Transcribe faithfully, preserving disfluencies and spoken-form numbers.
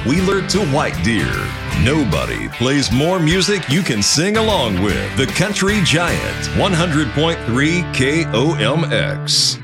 Wheeler to White Deer. Nobody plays more music you can sing along with. The Country Giant, one hundred point three K O M X.